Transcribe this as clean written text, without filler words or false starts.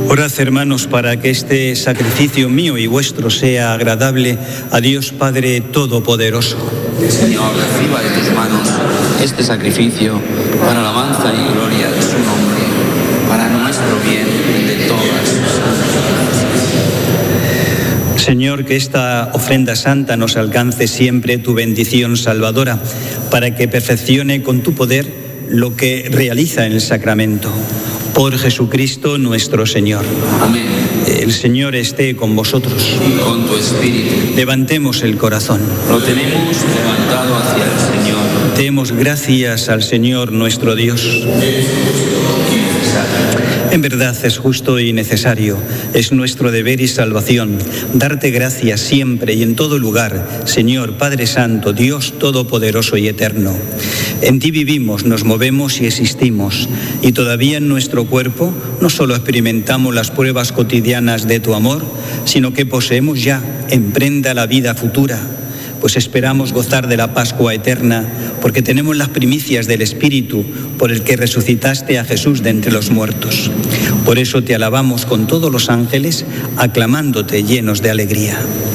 Orad, hermanos, para que este sacrificio mío y vuestro sea agradable a Dios Padre Todopoderoso. Señor, reciba de tus manos este sacrificio para alabanza y gloria de su nombre, para nuestro bien y de todas sus. Señor, que esta ofrenda santa nos alcance siempre tu bendición salvadora, para que perfeccione con tu poder lo que realiza en el sacramento. Por Jesucristo nuestro Señor. Amén. El Señor esté con vosotros. Y con tu espíritu. Levantemos el corazón. Lo tenemos levantado hacia el Señor. Demos gracias al Señor nuestro Dios. En verdad es justo y necesario, es nuestro deber y salvación, darte gracias siempre y en todo lugar, Señor Padre Santo, Dios Todopoderoso y Eterno. En ti vivimos, nos movemos y existimos, y todavía en nuestro cuerpo no solo experimentamos las pruebas cotidianas de tu amor, sino que poseemos ya en prenda la vida futura, pues esperamos gozar de la Pascua eterna, porque tenemos las primicias del Espíritu por el que resucitaste a Jesús de entre los muertos. Por eso te alabamos con todos los ángeles, aclamándote llenos de alegría.